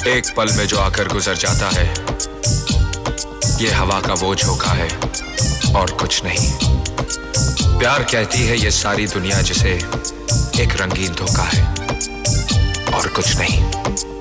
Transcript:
एक पल में जो आकर गुजर जाता है, ये हवा का वो झोंका है और कुछ नहीं। प्यार कहती है ये सारी दुनिया जिसे एक रंगीन धोखा है और कुछ नहीं।